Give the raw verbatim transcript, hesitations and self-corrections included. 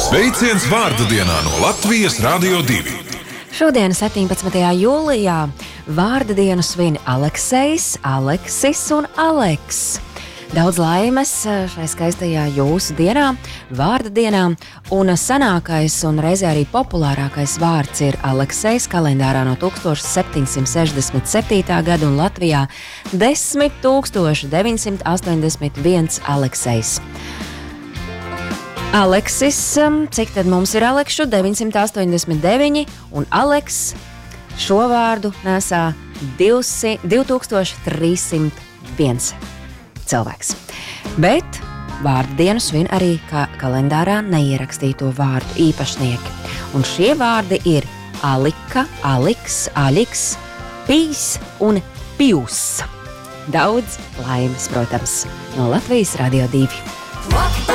Sveiciens vārda dienā no Latvijas Radio divi. Šodien, septiņpadsmitajā jūlijā, vārda dienu svin Aleksejs, Aleksis un Aleks. Daudz laimes šai skaistajā jūsu dienā, vārda dienā, un senākais un reizē arī populārākais vārds ir Aleksejs kalendārā no tūkstoš septiņsimt sešdesmit septītā gada un Latvijā desmit tūkstoši deviņsimt astoņdesmit viens Aleksejs. Aleksis, cik tad mums ir Alekšu? deviņsimt astoņdesmit deviņi, un Aleks šo vārdu nesā divi tūkstoši trīssimt viens cilvēks. Bet vārdu dienu svin arī kā kalendārā neierakstīto vārdu īpašnieki. Un šie vārdi ir Alika, Aliks, Aļiks, Pīs un Pijus. Daudz laimes, protams, no Latvijas Radio divi.